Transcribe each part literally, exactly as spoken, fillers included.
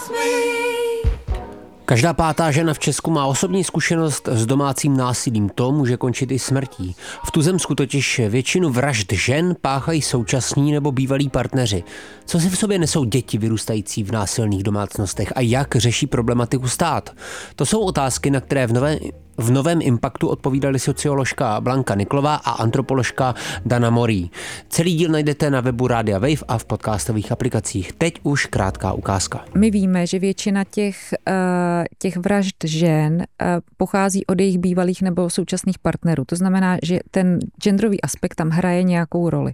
Každá pátá žena v Česku má osobní zkušenost s domácím násilím. To může končit i smrtí. V tuzemsku totiž většinu vražd žen páchají současní nebo bývalí partneři. Co si v sobě nesou děti vyrůstající v násilných domácnostech a jak řeší problematiku stát? To jsou otázky, na které v nové V novém Impaktu odpovídali socioložka Blanka Niklová a antropoložka Dana Morí. Celý díl najdete na webu Rádia Wave a v podcastových aplikacích. Teď už krátká ukázka. My víme, že většina těch, těch vražd žen pochází od jejich bývalých nebo současných partnerů. To znamená, že ten genderový aspekt tam hraje nějakou roli.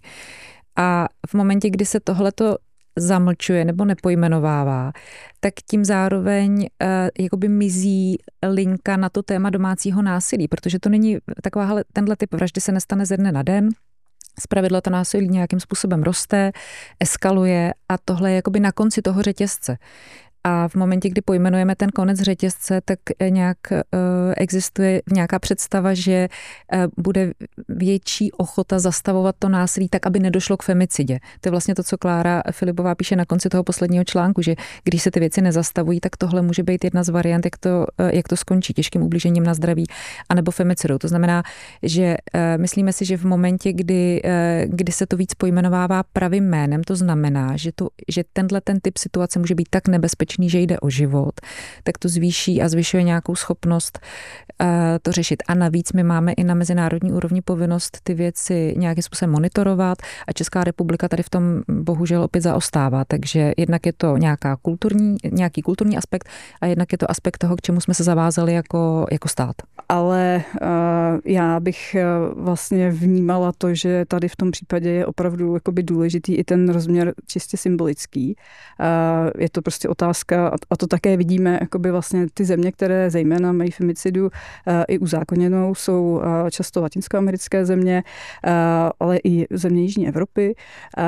A v momentě, kdy se tohleto zamlčuje nebo nepojmenovává, tak tím zároveň uh, jakoby mizí linka na to téma domácího násilí, protože to není taková, tenhle typ vraždy se nestane ze dne na den. Zpravidla to násilí nějakým způsobem roste, eskaluje a tohle je jakoby na konci toho řetězce. A v momentě, kdy pojmenujeme ten konec řetězce, tak nějak uh, existuje nějaká představa, že uh, bude větší ochota zastavovat to násilí tak, aby nedošlo k femicidě. To je vlastně to, co Klára Filipová píše na konci toho posledního článku, že když se ty věci nezastavují, tak tohle může být jedna z variant, jak to, uh, jak to skončí těžkým ublížením na zdraví anebo femicidou. To znamená, že uh, myslíme si, že v momentě, kdy, uh, kdy se to víc pojmenovává pravým jménem, to znamená, že, to, že tenhle ten typ situace může být tak nebezpečný, že jde o život, tak to zvýší a zvyšuje nějakou schopnost uh, to řešit. A navíc my máme i na mezinárodní úrovni povinnost ty věci nějakým způsobem monitorovat a Česká republika tady v tom bohužel opět zaostává. Takže jednak je to nějaká kulturní, nějaký kulturní aspekt a jednak je to aspekt toho, k čemu jsme se zavázali jako, jako stát. Ale uh, já bych uh, vlastně vnímala to, že tady v tom případě je opravdu jakoby důležitý i ten rozměr čistě symbolický. Uh, je to prostě otázka, a to také vidíme, jakoby vlastně ty země, které zejména mají femicidu i uzákoněnou, jsou často latinskoamerické země, ale i země Jižní Evropy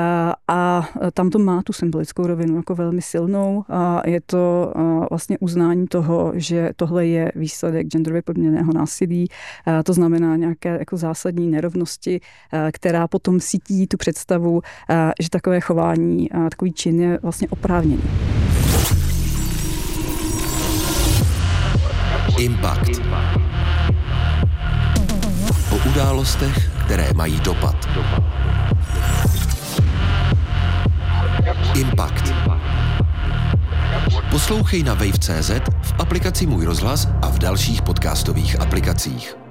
a tam to má tu symbolickou rovinu jako velmi silnou a je to vlastně uznání toho, že tohle je výsledek genderově podmíněného násilí, to znamená nějaké jako zásadní nerovnosti, která potom sítí tu představu, že takové chování, takový čin je vlastně oprávněný. Impact. O událostech, které mají dopad. Impact. Poslouchej na wave tečka cé zet, v aplikaci Můj rozhlas a v dalších podcastových aplikacích.